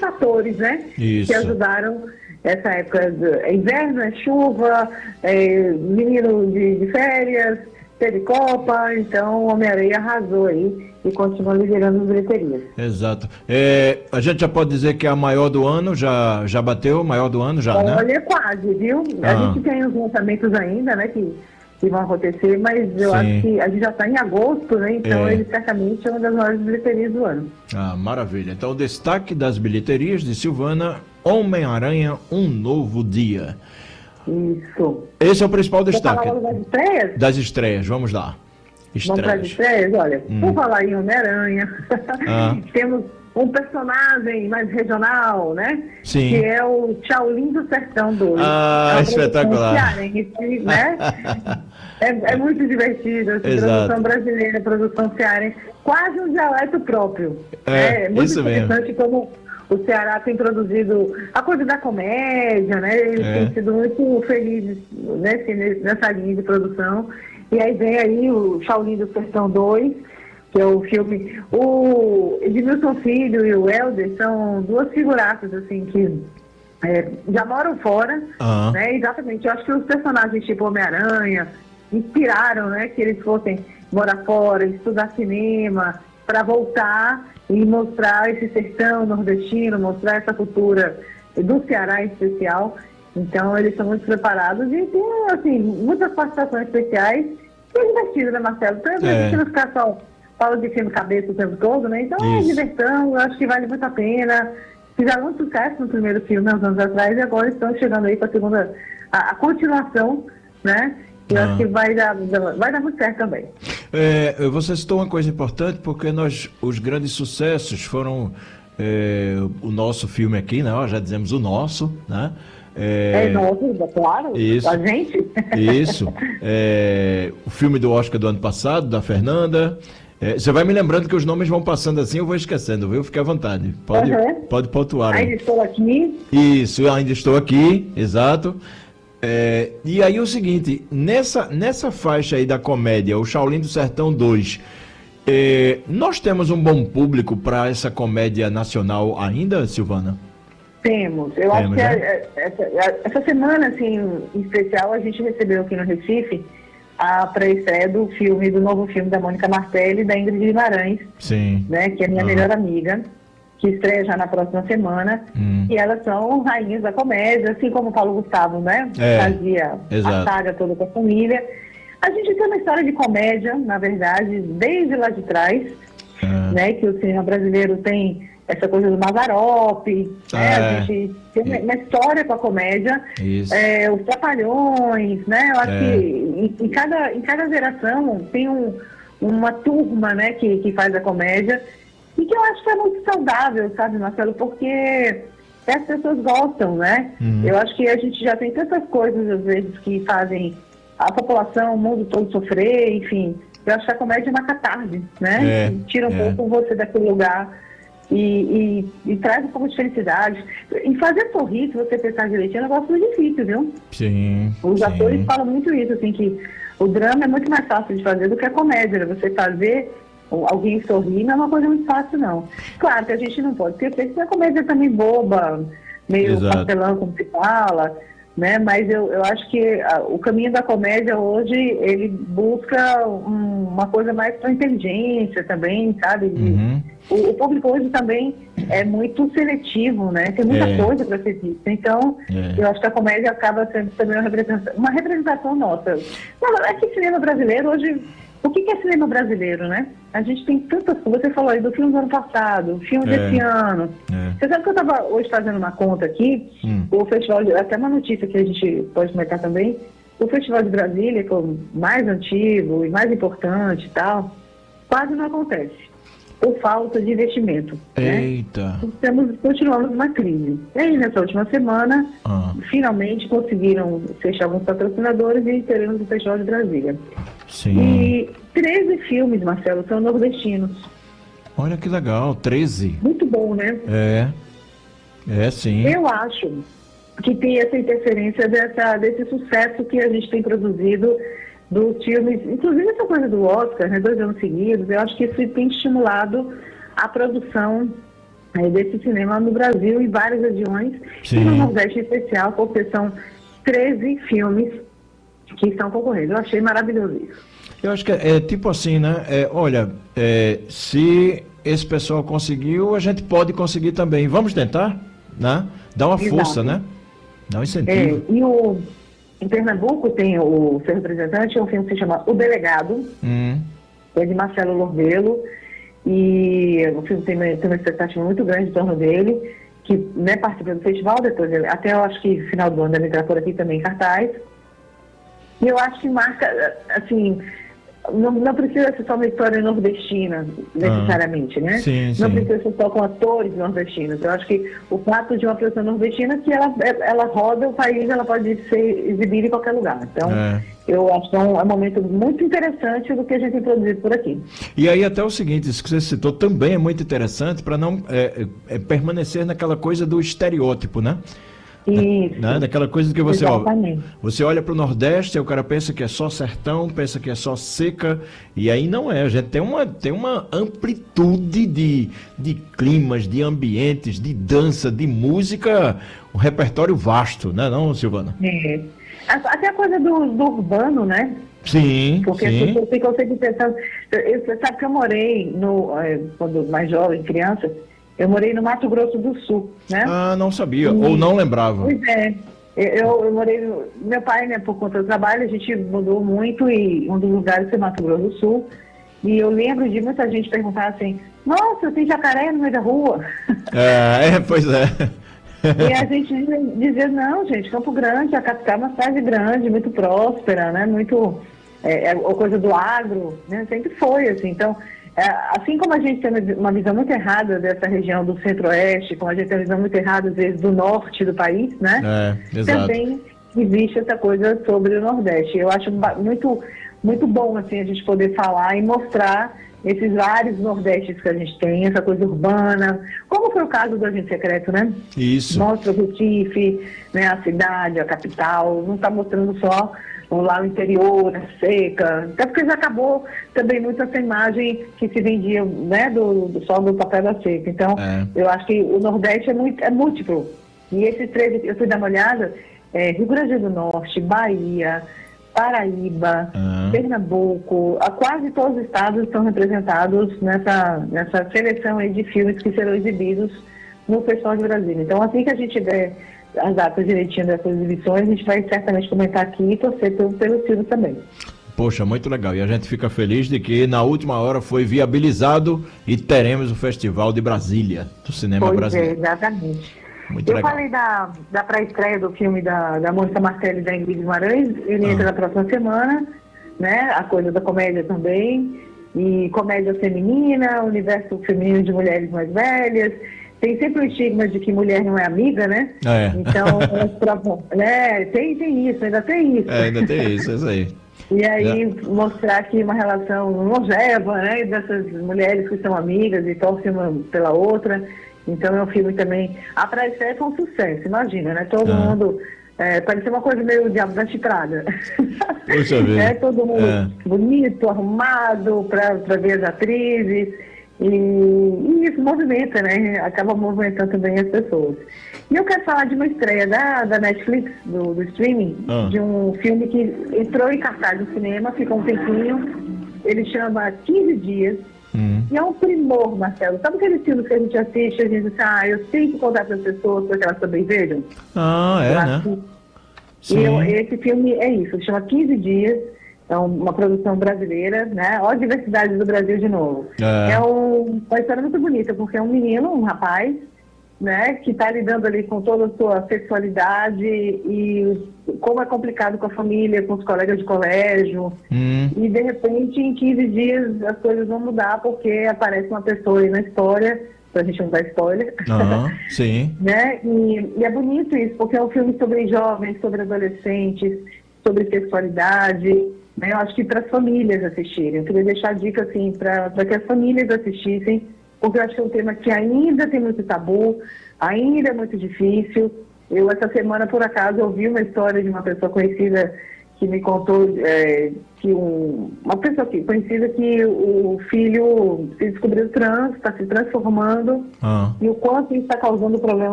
fatores, né? Isso. Que ajudaram essa época. Inverno, chuva, menino de férias, teve Copa, então o Homem-Aranha arrasou aí e continua liderando as bilheterias. Exato. A gente já pode dizer que é a maior do ano, já bateu, maior do ano já, né? Olha, quase, viu? A gente tem os lançamentos ainda, né, que vão acontecer, mas eu Sim. acho que a gente já está em agosto, né? Então ele certamente é uma das maiores bilheterias do ano. Ah, maravilha. Então o destaque das bilheterias de Silvana, Homem-Aranha, Um Novo Dia. Isso. Esse é o principal Vou destaque. falar das estreias? Das estreias, vamos lá. Vamos para as estreias? Olha, por falar em Homem-Aranha, temos um personagem mais regional, né? Sim. Que é o Shaolin do Sertão 2. Ah, espetacular. Cearense, né? É muito divertido, assim, produção brasileira, produção cearense, quase um dialeto próprio. É muito isso interessante mesmo. como o Ceará tem produzido a coisa da comédia, né? Eles têm sido muito felizes, né, nessa linha de produção. E aí vem aí o Shaolin do Sertão 2, que é o filme. O Edmilson Filho e o Helder são duas figuraças, assim, que já moram fora, né? Exatamente. Eu acho que os personagens tipo Homem-Aranha inspiraram, né, que eles fossem morar fora, estudar cinema, para voltar e mostrar esse sertão nordestino, mostrar essa cultura do Ceará em especial. Então, eles são muito preparados e tem, assim, muitas participações especiais. E é divertido, né, Marcelo? Pra gente não ficar só falando de filme cabeça o tempo todo, né? Então, é diversão, eu acho que vale muito a pena. Fizeram muito sucesso no primeiro filme, há uns anos atrás, e agora estão chegando aí para a segunda, a continuação, né? Eu acho que vai dar muito certo também. Você citou uma coisa importante, porque os grandes sucessos foram o nosso filme aqui, né? Já dizemos o nosso, né? Nosso, claro, isso, a gente. Isso. O filme do Oscar do ano passado, da Fernanda. Você vai me lembrando que os nomes vão passando assim, eu vou esquecendo, viu? Fique à vontade. Pode pontuar. Ainda estou aqui. Isso, ainda estou aqui, exato. E aí o seguinte, nessa faixa aí da comédia, o Shaolin do Sertão 2, nós temos um bom público para essa comédia nacional ainda, Silvana? Temos. Eu acho que essa semana, assim, em especial, a gente recebeu aqui no Recife a pré-estreia do novo filme da Mônica Martelli e da Ingrid Guimarães, sim, né, que é minha melhor amiga, que estreia já na próxima semana, e elas são rainhas da comédia, assim como o Paulo Gustavo, né, fazia a saga toda com a família. A gente tem uma história de comédia, na verdade, desde lá de trás, né, que o cinema brasileiro tem essa coisa do Mazzaropi, né, a gente tem uma história com a comédia, os Trapalhões, né, eu acho que em cada geração tem uma turma, né, que faz a comédia, e que eu acho que é muito saudável, sabe, Marcelo, porque as pessoas gostam, né? Eu acho que a gente já tem tantas coisas, às vezes, que fazem a população, o mundo todo sofrer, enfim. Eu acho que a comédia é uma catarse, né? Tira um pouco você daquele lugar e traz um pouco de felicidade. E fazer sorrir, se você pensar direitinho, é um negócio muito difícil, viu? Sim. Os atores falam muito isso, assim, que o drama é muito mais fácil de fazer do que a comédia, né? Você fazer alguém sorrir não é uma coisa muito fácil, não. Claro que a gente não pode esquecer que a comédia é também boba, meio pastelão, como se fala, né? Mas eu acho que o caminho da comédia hoje, ele busca uma coisa mais para inteligência também, sabe? O público hoje também é muito seletivo, né? Tem muita coisa para ser vista. Então, eu acho que a comédia acaba sendo também uma representação nossa. Não, é que cinema brasileiro hoje... O que é cinema brasileiro, né? A gente tem tantas coisas. Você falou aí do filme do ano passado, filme desse ano. Você sabe que eu estava hoje fazendo uma conta aqui, o festival, até uma notícia que a gente pode comentar também, o Festival de Brasília, que é o mais antigo e mais importante e tal, quase não acontece, por falta de investimento. Eita! Né? Continuamos numa crise. E aí, nessa última semana, finalmente conseguiram fechar alguns patrocinadores e teremos o Festival de Brasília. Sim. E 13 filmes, Marcelo, são nordestinos. Olha que legal, 13. Muito bom, né? Sim. Eu acho que tem essa interferência desse sucesso que a gente tem produzido dos filmes, inclusive essa coisa do Oscar, né, 2 anos seguidos, eu acho que isso tem estimulado a produção desse cinema no Brasil, em várias regiões, Sim. e no Nordeste em especial, porque são 13 filmes que estão concorrendo. Eu achei maravilhoso isso. Eu acho que é tipo assim, né? Olha, se esse pessoal conseguiu, a gente pode conseguir também. Vamos tentar, né? Dá uma força, né? Dá um incentivo. Em Pernambuco tem o seu representante, é um filme que se chama O Delegado, é de Marcelo Lorbelo, e o filme tem uma expectativa muito grande em torno dele, que, né, participa do festival, depois até eu acho que final do ano deve entrar por aqui também em cartaz. E eu acho que marca, assim, não precisa ser só uma história nordestina, necessariamente, né? Sim, não sim. precisa ser só com atores nordestinos. Eu acho que o fato de uma produção nordestina, que ela roda o país, ela pode ser exibida em qualquer lugar. Então, eu acho que é um momento muito interessante do que a gente tem produzido por aqui. E aí até o seguinte, isso que você citou também é muito interessante para não permanecer naquela coisa do estereótipo, né? Isso. Né? Daquela coisa que Exatamente. você olha para o Nordeste, e o cara pensa que é só sertão, pensa que é só seca, e aí não é. A gente tem uma amplitude de climas, de ambientes, de dança, de música, um repertório vasto, né, não, Silvana? Até a coisa do urbano, né? Sim, porque sim. as pessoas ficam sempre pensando... Você sabe que eu morei, quando mais jovem, criança, eu morei no Mato Grosso do Sul, né? Ah, não sabia, ou não lembrava. Pois é. Eu morei... Meu pai, né, por conta do trabalho, a gente mudou muito e um dos lugares foi Mato Grosso do Sul. E eu lembro de muita gente perguntar assim, nossa, tem jacaré no meio da rua? Pois é. E a gente dizia, não, gente, Campo Grande, a capital é uma cidade grande, muito próspera, né? Muito... a coisa do agro, né? Sempre foi, assim. Então... assim como a gente tem uma visão muito errada dessa região do centro-oeste, como a gente tem uma visão muito errada, às vezes, do norte do país, né? Exato. Também existe essa coisa sobre o Nordeste. Eu acho muito, muito bom, assim, a gente poder falar e mostrar esses vários Nordestes que a gente tem, essa coisa urbana, como foi o caso do Agente Secreto, né? Isso. Mostra o Recife, né, a cidade, a capital, não está mostrando só lá o interior, a seca, até porque já acabou também muito essa imagem que se vendia, né, só do papel da seca. Então, eu acho que o Nordeste é múltiplo. E esses três, eu fui dar uma olhada, Rio Grande do Norte, Bahia, Paraíba, Pernambuco, quase todos os estados estão representados nessa seleção aí de filmes que serão exibidos no Festival de Brasília. Então, assim que a gente tiver as datas direitinho dessas exibições, a gente vai certamente comentar aqui e torcer pelo filme também. Poxa, muito legal. E a gente fica feliz de que na última hora foi viabilizado e teremos o Festival de Brasília, do cinema brasileiro. Exatamente. Muito eu legal. falei da pré-estreia do filme da Mônica Martelli e da Ingrid Guimarães, ele entra na próxima semana, né? A coisa da comédia também, e comédia feminina, universo feminino de mulheres mais velhas. Tem sempre o estigma de que mulher não é amiga, né? Então, tem isso, ainda tem isso. Ainda tem isso, é isso aí. E aí mostrar aqui uma relação longeva, né? Dessas mulheres que são amigas e torcem uma pela outra. Então é um filme também... A pré-estreia foi um sucesso, imagina, né? Todo mundo... parecia uma coisa meio Diabo da Chiprada. Puxa vida. Todo mundo bonito, arrumado para ver as atrizes. E isso movimenta, né? Acaba movimentando também as pessoas. E eu quero falar de uma estreia da Netflix, do streaming, de um filme que entrou em cartaz no cinema, ficou um tempinho. Ele chama 15 Dias. E é um primor, Marcelo. Sabe aqueles filmes que a gente assiste e a gente diz, eu tenho que contar para as pessoas para que elas também vejam? Né? Esse filme é isso, chama 15 Dias. É uma produção brasileira, né? Olha a diversidade do Brasil de novo. É uma história muito bonita, porque é um menino, um rapaz, né? Que está lidando ali com toda a sua sexualidade e como é complicado com a família, com os colegas de colégio. E, de repente, em 15 dias, as coisas vão mudar, porque aparece uma pessoa aí na história, pra gente não dar spoiler. Sim. Né? E é bonito isso, porque é um filme sobre jovens, sobre adolescentes, sobre sexualidade. Eu acho que para as famílias assistirem. Eu queria deixar a dica assim, para que as famílias assistissem, porque eu acho que é um tema que ainda tem muito tabu, ainda é muito difícil. Eu, essa semana, por acaso, ouvi uma história de uma pessoa conhecida que me contou que uma pessoa conhecida que o filho se descobriu trans, está se transformando, e o quanto isso está causando problema